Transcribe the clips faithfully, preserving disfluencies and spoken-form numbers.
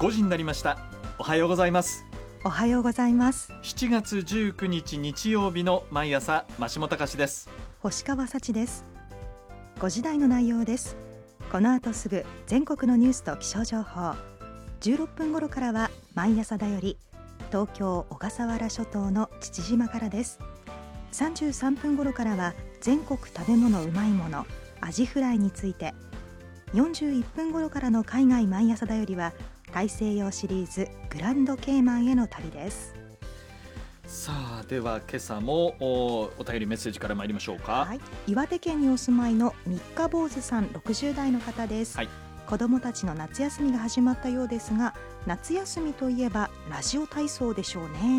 ごじになりました。おはようございます。 おはようございます。 しちがつじゅうくにち日曜日の毎朝、増本隆です。 星川幸です。ごじ台の内容です。この後すぐ全国のニュースと気象情報、じゅうろっぷん頃からは毎朝だより東京小笠原諸島の父島からです。さんじゅうさんぷん頃からは全国食べ物うまいものアジフライについて、よんじゅういっぷん頃からの海外毎朝だよりは大西洋シリーズグランドケイマンへの旅です。 さあ、では今朝も お, お便りメッセージから参りましょうか。 はい、岩手県にお住まいの三日坊主さんろくじゅう代の方です。 はい、 子どもたちの夏休みが始まったようですが、夏休みといえばラジオ体操でしょうね。うん、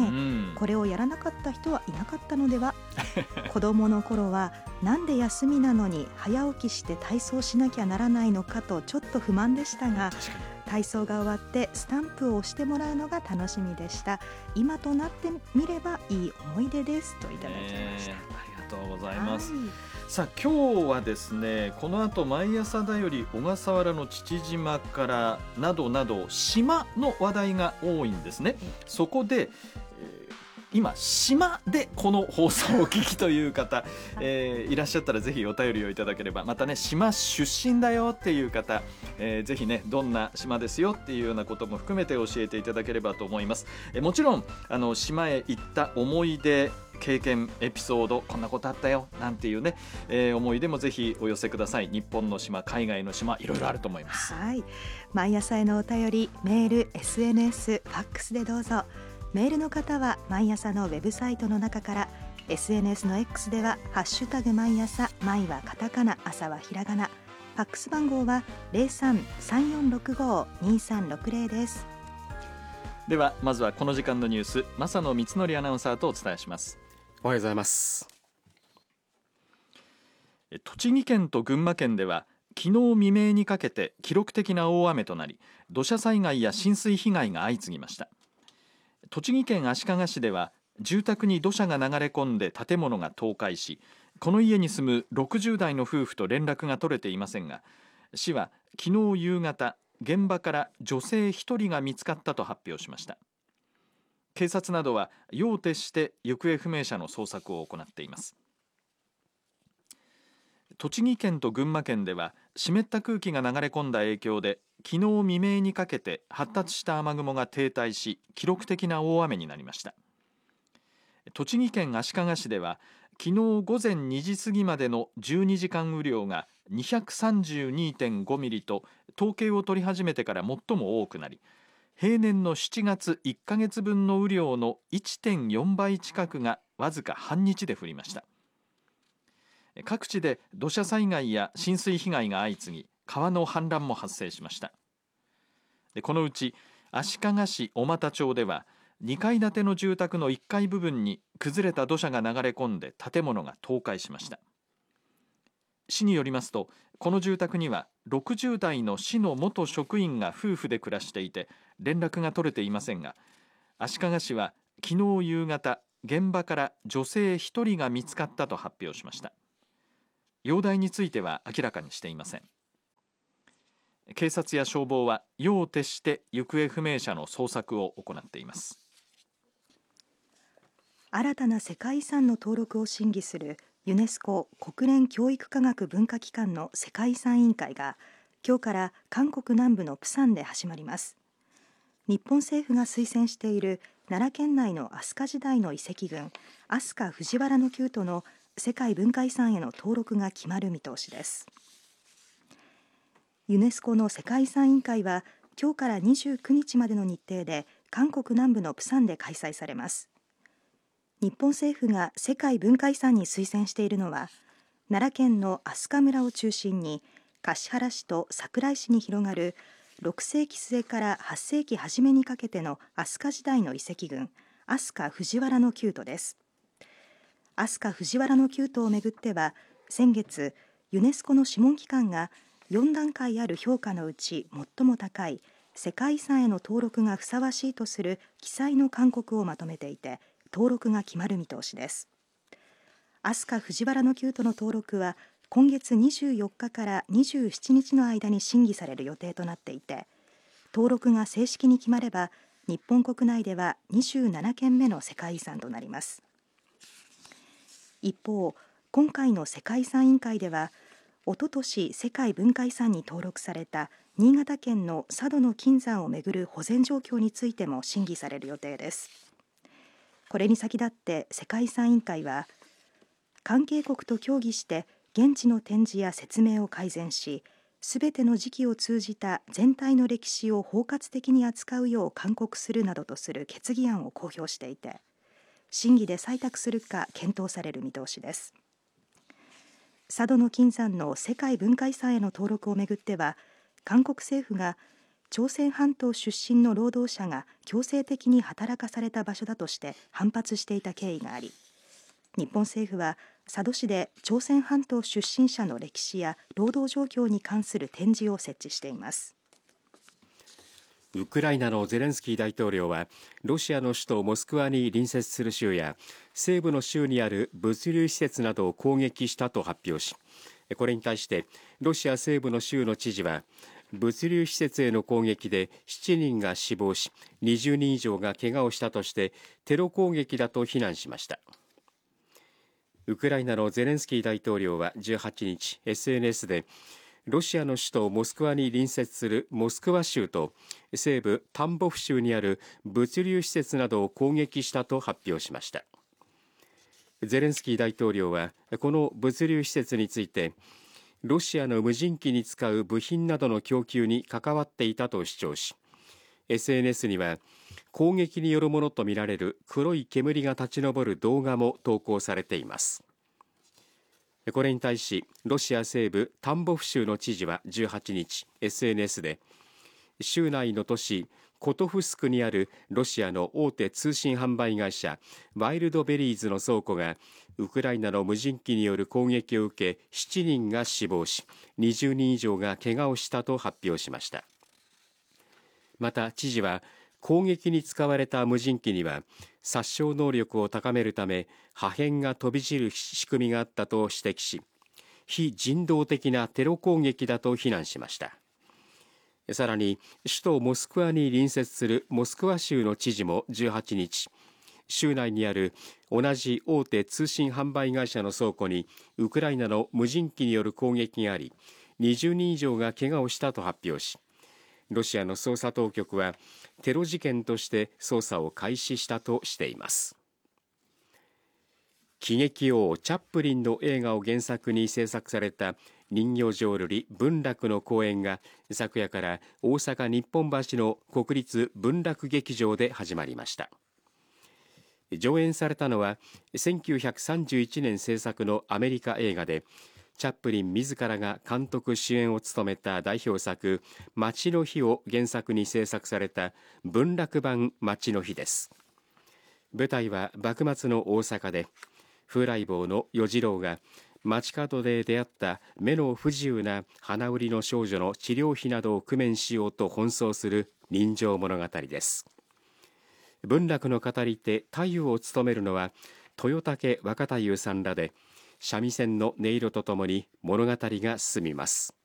これをやらなかった人はいなかったのでは子どもの頃はなんで休みなのに早起きして体操しなきゃならないのかとちょっと不満でしたが、体操が終わってスタンプを押してもらうのが楽しみでした。今となってみればいい思い出ですといただきました。 ありがとうございます。さあ、今日はですね、この後毎朝だより小笠原の父島からなどなど島の話題が多いんですね。そこで、えー今島でこの放送をお聞きという方、えー、いらっしゃったらぜひお便りをいただければ、またね、島出身だよっていう方、えー、ぜひね、どんな島ですよっていうようなことも含めて教えていただければと思います。えー、もちろんあの島へ行った思い出、経験、エピソード、こんなことあったよなんていうね、えー、思い出もぜひお寄せください。日本の島、海外の島、いろいろあると思います。 はい、毎朝へのお便り、メール、エスエヌエス、ファックスでどうぞ。メールの方は毎朝のウェブサイトの中から、 エスエヌエス の X ではハッシュタグ毎朝、毎はカタカナ、朝はひらがな、ファックス番号は ゼロさん さんよんろくご にさんろくゼロ です。 ではまずはこの時間のニュース、正野光則アナウンサーとお伝えします。 おはようございます。 栃木県と群馬県では昨日未明にかけて記録的な大雨となり、土砂災害や浸水被害が相次ぎました。栃木県足利市では住宅に土砂が流れ込んで建物が倒壊し、この家に住むろくじゅう代の夫婦と連絡が取れていませんが、市は昨日夕方、現場から女性ひとりが見つかったと発表しました。警察などは夜を徹して行方不明者の捜索を行っています。栃木県と群馬県では湿った空気が流れ込んだ影響で、昨日未明にかけて発達した雨雲が停滞し、記録的な大雨になりました。栃木県足利市では昨日午前にじ過ぎまでのじゅうにじかん雨量が にひゃくさんじゅうにてんご ミリと統計を取り始めてから最も多くなり、平年のしちがついっかげつぶんの雨量の いってんよん 倍近くがわずか半日で降りました。各地で土砂災害や浸水被害が相次ぎ、川の氾濫も発生しました。でこのうち足利市小俣町ではにかい建ての住宅のいっかい部分に崩れた土砂が流れ込んで建物が倒壊しました。市によりますと、この住宅にはろくじゅう代の市の元職員が夫婦で暮らしていて、連絡が取れていませんが、足利市は昨日夕方、現場から女性ひとりが見つかったと発表しました。容体については明らかにしていません。警察や消防は夜を徹して行方不明者の捜索を行っています。 新たな世界遺産の登録を審議するユネスコ国連教育科学文化機関の世界遺産委員会が今日から韓国南部のプサンで始まります。日本政府が推薦している奈良県内の飛鳥時代の遺跡群、飛鳥藤原の宮都の世界文化遺産への登録が決まる見通しです。ユネスコの世界遺産委員会は今日からにじゅうくにちまでの日程で韓国南部のプサンで開催されます。日本政府が世界文化遺産に推薦しているのは、奈良県の飛鳥村を中心に橿原市と桜井市に広がるろくせいき末からはっせいき初めにかけての飛鳥時代の遺跡群、飛鳥藤原の宮都です。飛鳥藤原の宮都をめぐっては、先月ユネスコの諮問機関がよんだんかいある評価のうち最も高い世界遺産への登録がふさわしいとする記載の勧告をまとめていて、登録が決まる見通しです。飛鳥藤原の宮都の登録は今月にじゅうよっかからにじゅうしちにちの間に審議される予定となっていて、 登録が正式に決まれば日本国内ではにじゅうななけんめの世界遺産となります。一方、今回の世界遺産委員会ではおととし世界文化遺産に登録された新潟県の佐渡の金山をめぐる保全状況についても審議される予定です。これに先立って世界遺産委員会は関係国と協議して現地の展示や説明を改善し、すべての時期を通じた全体の歴史を包括的に扱うよう勧告するなどとする決議案を公表していて、審議で採択するか検討される見通しです。佐渡の金山の世界文化遺産への登録をめぐっては、韓国政府が朝鮮半島出身の労働者が強制的に働かされた場所だとして反発していた経緯があり、日本政府は佐渡市で朝鮮半島出身者の歴史や労働状況に関する展示を設置しています。 ウクライナのゼレンスキー大統領はロシアの首都モスクワに隣接する州や西部の州にある物流施設などを攻撃したと発表し、これに対してロシア西部の州の知事は物流施設への攻撃でしちにんが死亡しにじゅうにん以上が怪我をしたとしてテロ攻撃だと非難しました。ウクライナのゼレンスキー大統領はじゅうはちにち エスエヌエス でロシアの首都モスクワに隣接するモスクワ州と西部タンボフ州にある物流施設などを攻撃したと発表しました。ゼレンスキー大統領はこの物流施設についてロシアの無人機に使う部品などの供給に関わっていたと主張し、 エスエヌエス には攻撃によるものとみられる黒い煙が立ち上る動画も投稿されています。これに対しロシア西部タンボフ州の知事はじゅうはちにち エスエヌエス で州内の都市コトフスクにあるロシアの大手通信販売会社ワイルドベリーズの倉庫がウクライナの無人機による攻撃を受けしちにんが死亡しにじゅうにん以上が怪我をしたと発表しました。また知事は攻撃に使われた無人機には殺傷能力を高めるため破片が飛び散る仕組みがあったと指摘し、非人道的なテロ攻撃だと非難しました。さらに首都モスクワに隣接するモスクワ州の知事もじゅうはちにち、州内にある同じ大手通信販売会社の倉庫にウクライナの無人機による攻撃がありにじゅうにん以上が怪我をしたと発表し、ロシアの捜査当局はテロ事件として捜査を開始したとしています。喜劇王チャップリンの映画を原作に制作された人形浄瑠璃文楽の公演が昨夜から大阪日本橋の国立文楽劇場で始まりました。上演されたのはせんきゅうひゃくさんじゅういちねん制作のアメリカ映画で、チャップリン自らが監督主演を務めた代表作街の日を原作に制作された文楽版街の日です。舞台は幕末の大阪で、風来坊の与次郎が街角で出会った目の不自由な花売りの少女の治療費などを工面しようと奔走する人情物語です。文楽の語り手太夫を務めるのは豊竹若太夫さんらで、三味線の音色とともに物語が進みます。